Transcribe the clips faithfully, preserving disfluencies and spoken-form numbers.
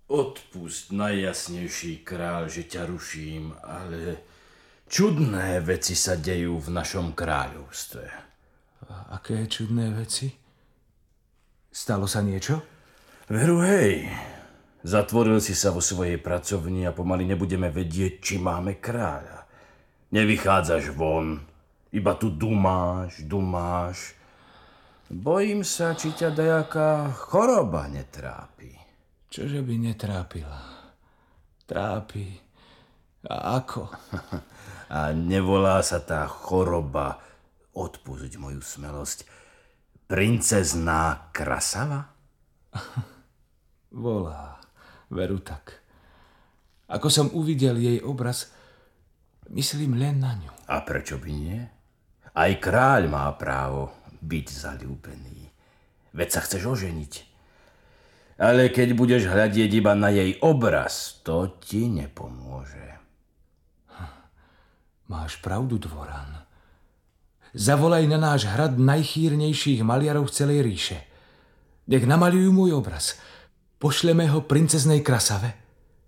Odpusť, najjasnejší kráľ, že ťa ruším, ale čudné veci sa dejú v našom kráľovstve. A aké čudné veci? Stalo sa niečo? Veru, hej. Zatvoril si sa vo svojej pracovni a pomaly nebudeme vedieť, či máme kráľa. Nevychádzaš von, iba tu dumáš, dumáš. Bojím sa, či ťa dajaká choroba netrápi. Čože by netrápila? Trápi. A ako? A nevolá sa tá choroba, odpusť moju smelosť, princezná Krasava? Volá, veru tak. Ako som uvidel jej obraz, myslím len na ňu. A prečo by nie? Aj kráľ má právo byť zaľúbený. Veď sa chceš oženiť. Ale keď budeš hľadieť iba na jej obraz, to ti nepomôže. Máš pravdu, dvoran. Zavolaj na náš hrad najchýrnejších maliarov v celej ríše. Nech namalujú môj obraz. Pošleme ho princeznej Krasave.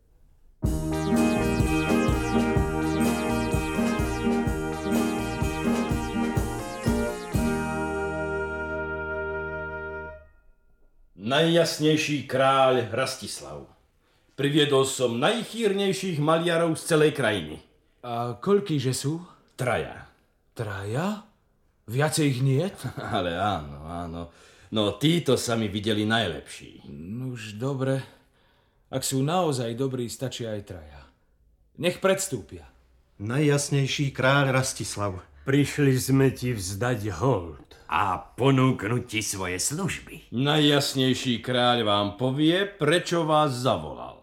Najjasnejší kráľ Rastislav. Priviedol som najchýrnejších maliarov z celej krajiny. A koľkýže sú? Traja. Traja? Viacej ich niet? Ale áno, áno. No títo sa mi videli najlepší. Nuž dobre. Ak sú naozaj dobrí, stačia aj traja. Nech predstúpia. Najjasnejší kráľ Rastislav. Prišli sme ti vzdať hold. A ponúknuť ti svoje služby. Najjasnejší kráľ vám povie, prečo vás zavolal.